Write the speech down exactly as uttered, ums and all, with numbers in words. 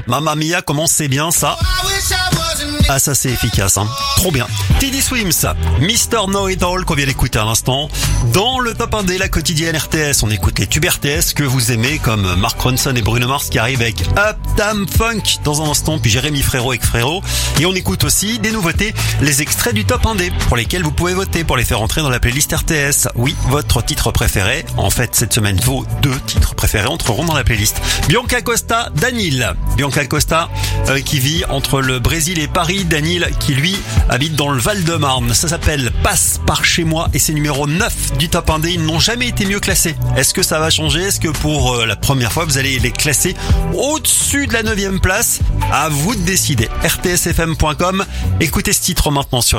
Mamma Mia, comment c'est bien ça. Ah ça c'est efficace, hein. Trop bien. Teddy Swims, mister Know It All qu'on vient d'écouter à l'instant. Dans le top un D, la quotidienne R T S, on écoute les tubes R T S que vous aimez comme Mark Ronson et Bruno Mars qui arrivent avec Uptown Funk dans un instant, puis Jérémy Frérot avec Frérot. Et on écoute aussi des nouveautés, les extraits du top un D pour lesquels vous pouvez voter pour les faire entrer dans la playlist R T S. Oui, votre titre préféré. En fait, cette semaine, vos deux titres préférés entreront dans la playlist. Bianca Costa, Danil. Bianca Costa euh, qui vit entre le Brésil et Paris. Danil qui lui habite dans le Val-de-Marne. Ça s'appelle Passe par chez moi et c'est numéro neuf du top un D. Ils n'ont jamais été mieux classés. Est-ce que ça va changer? Est-ce que pour euh, la première fois vous allez les classer au-dessus de la neuvième place? À vous de décider. R T S F M point com. Écoutez ce titre maintenant sur